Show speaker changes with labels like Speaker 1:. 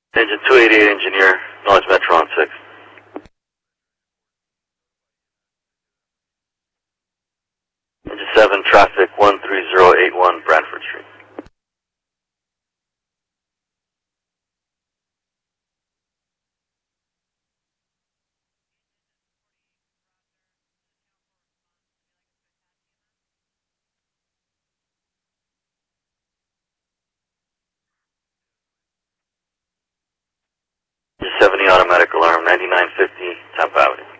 Speaker 1: Engine 288 engineer, knowledge Metro on 6. Engine 7, traffic 13081 Brantford Street. Engine 70 automatic alarm, 9950 Tampa Avenue.